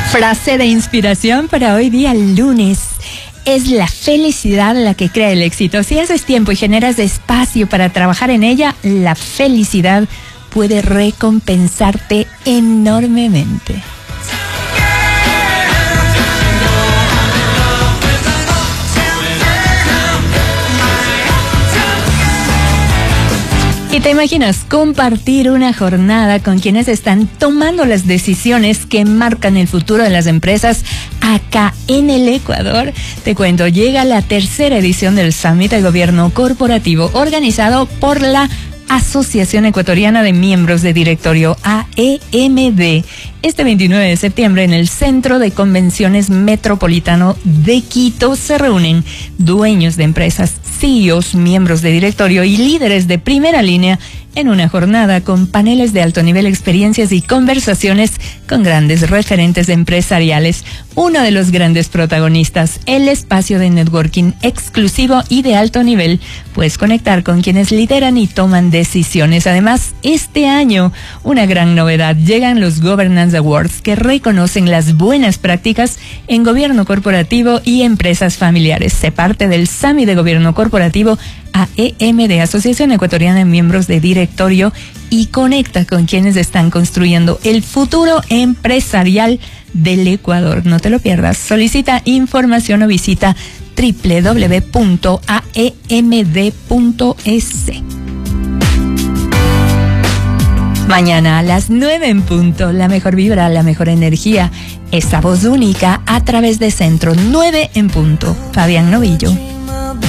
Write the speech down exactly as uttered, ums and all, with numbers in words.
Frase de inspiración para hoy día lunes. Es la felicidad la que crea el éxito. Si haces tiempo y generas espacio para trabajar en ella, la felicidad puede recompensarte enormemente. ¿Y te imaginas compartir una jornada con quienes están tomando las decisiones que marcan el futuro de las empresas acá en el Ecuador? Te cuento, llega la tercera edición del Summit de Gobierno Corporativo organizado por la Asociación Ecuatoriana de Miembros de Directorio, A E M D, este veintinueve de septiembre en el Centro de Convenciones Metropolitano de Quito. Se reúnen dueños de empresas, C E Os, miembros de directorio y líderes de primera línea en una jornada con paneles de alto nivel, experiencias y conversaciones con grandes referentes empresariales. Uno de los grandes protagonistas, el espacio de networking exclusivo y de alto nivel. Puedes conectar con quienes lideran y toman decisiones. Además, este año, una gran novedad, llegan los Governance Awards, que reconocen las buenas prácticas en gobierno corporativo y empresas familiares. Se parte del Summit de Gobierno Corporativo A E M D, Asociación Ecuatoriana de Miembros de Directorio, y conecta con quienes están construyendo el futuro empresarial del Ecuador. No te lo pierdas. Solicita información o visita doble u doble u doble u punto a e m d punto e s. Mañana a las nueve en punto, la mejor vibra, la mejor energía, esa voz única a través de Centro. Nueve en punto. Fabián Novillo.